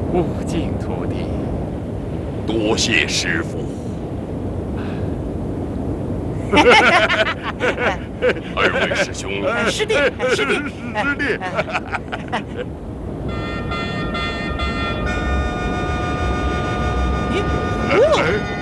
悟净徒弟， 多谢师傅。二位师兄， 师弟，师弟， 师弟。 你，